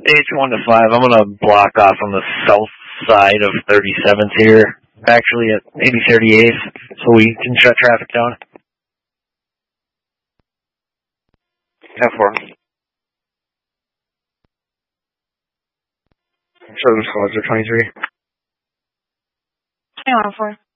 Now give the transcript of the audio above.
H1 to 5. I'm going to block off on the south side of 37th here. Actually at maybe 38th, so we can shut traffic down. F4. Southern squads are 23. Hang on, 4.